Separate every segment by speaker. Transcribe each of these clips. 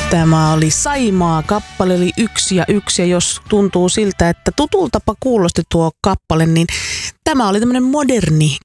Speaker 1: Tämä oli Saimaa, kappale oli 1 ja 1, ja jos tuntuu siltä, että tutultapa kuulosti tuo kappale, niin tämä oli tämmöinen moderni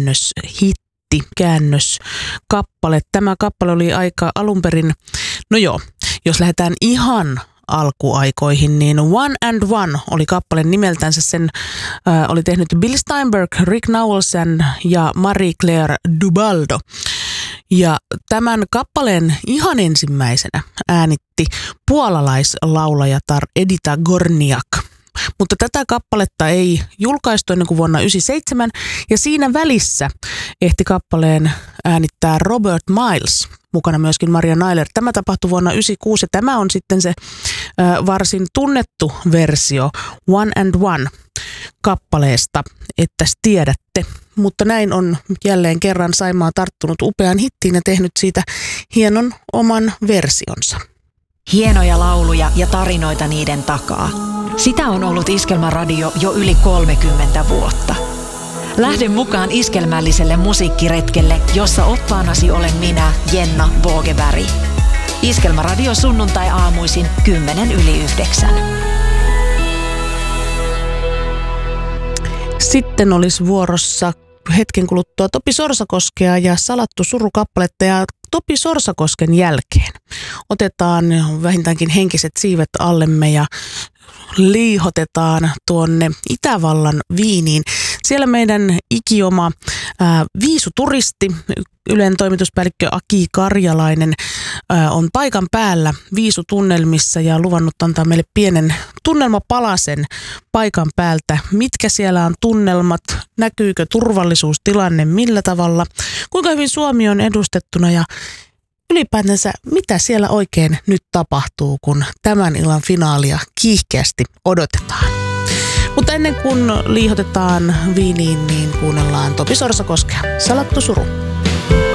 Speaker 1: käännöskappale. Tämä kappale oli aika alunperin, no joo, jos lähdetään ihan alkuaikoihin, niin One and One oli kappaleen nimeltänsä. Sen oli tehnyt Bill Steinberg, Rick Nowels ja Marie-Claire Dubaldo. Ja tämän kappaleen ihan ensimmäisenä äänitti puolalaislaulajatar Edita Gorniak. Mutta tätä kappaletta ei julkaistu ennen kuin vuonna 1997, ja siinä välissä ehti kappaleen äänittää Robert Miles, mukana myöskin Maria Nyler. Tämä tapahtui vuonna 1996, ja tämä on sitten se varsin tunnettu versio One and One kappaleesta, että tiedätte. Mutta näin on jälleen kerran Saimaa tarttunut upean hittiin ja tehnyt siitä hienon oman versionsa.
Speaker 2: Hienoja lauluja ja tarinoita niiden takaa. Sitä on ollut Iskelmäradio jo yli 30 vuotta. Lähde mukaan iskelmälliselle musiikkiretkelle, jossa oppaanasi olen minä, Jenna Vågeberg. Iskelmäradio sunnuntai-aamuisin 8:50.
Speaker 1: Sitten olisi vuorossa hetken kuluttua Topi Sorsakoskea ja Salattu suru-kappaletta, ja Topi Sorsakosken jälkeen otetaan vähintäänkin henkiset siivet allemme ja liihotetaan tuonne Itävallan Viiniin. Siellä meidän ikioma viisuturisti, Ylen toimituspäällikkö Aki Karjalainen on paikan päällä viisutunnelmissa ja luvannut antaa meille pienen tunnelmapalasen paikan päältä. Mitkä siellä on tunnelmat, näkyykö turvallisuustilanne, millä tavalla, kuinka hyvin Suomi on edustettuna ja ylipäätänsä mitä siellä oikein nyt tapahtuu, kun tämän illan finaalia kiihkeästi odotetaan. Mutta ennen kuin liihotetaan viiniin, niin kuunnellaan Topi Sorsakoskea, Salattu suru.